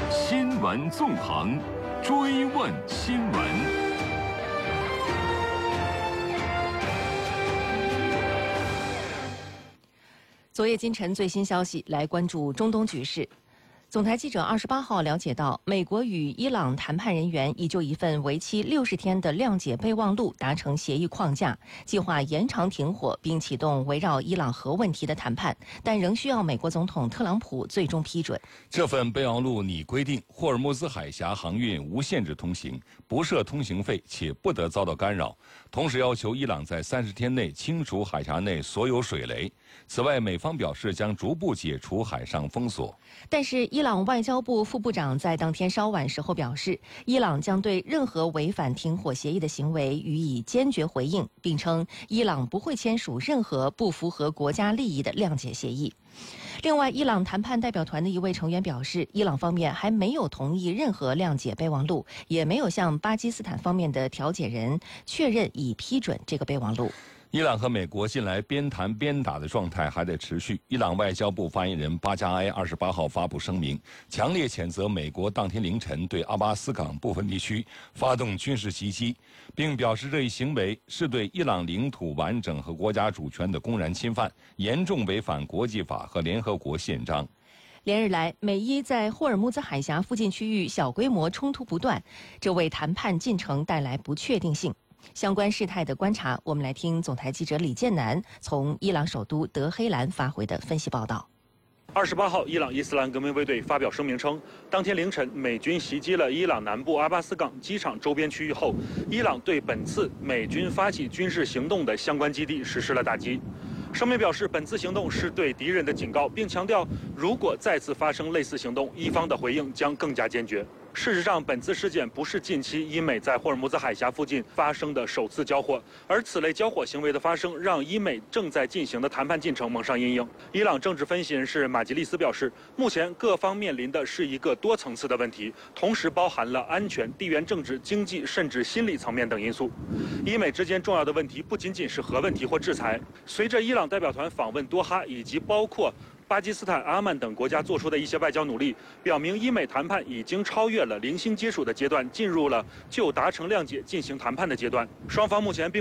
新闻纵横，追问新闻。 昨夜今晨最新消息，来关注中东局势。总台记者28号了解到，美国与伊朗谈判人员已就一份为期60天的谅解备忘录达成协议框架，计划延长停火，并启动围绕伊朗核问题的谈判，但仍需要美国总统特朗普最终批准。 这份备忘录拟规定，霍尔木兹海峡航运无限制通行，不设通行费，且不得遭到干扰。同时要求伊朗在30天内清除海峡内所有水雷。此外，美方表示将逐步解除海上封锁。 但是，伊朗外交部副部长在当天稍晚时候表示，伊朗将对任何违反停火协议的行为予以坚决回应，并称伊朗不会签署任何不符合国家利益的谅解协议。另外，伊朗谈判代表团的一位成员表示，伊朗方面还没有同意任何谅解备忘录，也没有向巴基斯坦方面的调解人确认已批准这个备忘录。 伊朗和美国近来边谈边打的状态还在持续。伊朗外交部发言人巴加埃28号发布声明，强烈谴责美国当天凌晨对阿巴斯港部分地区发动军事袭击，并表示这一行为是对伊朗领土完整和国家主权的公然侵犯，严重违反国际法和联合国宪章。 连日来，美伊在霍尔木兹海峡附近区域小规模冲突不断，这为谈判进程带来不确定性。相关事态的观察，我们来听总台记者李建南从伊朗首都德黑兰发回的分析报道。 28号，伊朗伊斯兰革命卫队发表声明称，当天凌晨美军袭击了伊朗南部阿巴斯港机场周边区域后，伊朗对本次美军发起军事行动的相关基地实施了打击。声明表示，本次行动是对敌人的警告，并强调，如果再次发生类似行动，伊方的回应将更加坚决。事实上，本次事件不是近期伊美在霍尔木兹海峡附近发生的首次交火，而此类交火行为的发生，让伊美正在进行的谈判进程蒙上阴影。伊朗政治分析人士马吉利斯表示，目前各方面临的是一个多层次的问题，同时包含了安全、地缘政治、经济甚至心理层面等因素。伊美之间重要的问题不仅仅是核问题或制裁。随着伊朗代表团访问多哈，以及包括巴基斯坦、阿曼等国家做出的一些外交努力，表明伊美谈判已经超越了零星接触的阶段，进入了就达成谅解进行谈判的阶段。双方目前并